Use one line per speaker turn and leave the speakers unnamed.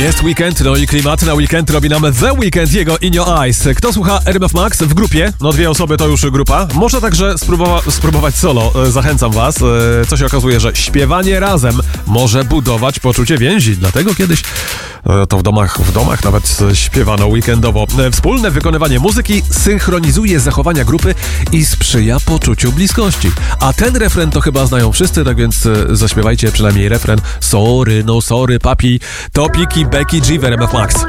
Jest weekend, no i klimat na weekend robi nam The Weeknd, jego In Your Eyes. Kto słucha RMF Max w grupie? No 2 osoby to już grupa. Można także spróbować solo. Zachęcam was. Co się okazuje, że śpiewanie razem może budować poczucie więzi. Dlatego kiedyś to w domach nawet śpiewano weekendowo. Wspólne wykonywanie muzyki synchronizuje zachowania grupy i sprzyja poczuciu bliskości. A ten refren to chyba znają wszyscy, tak więc zaśpiewajcie przynajmniej refren. Sorry, no sorry, papi, Topik i Becky G w RMF Max.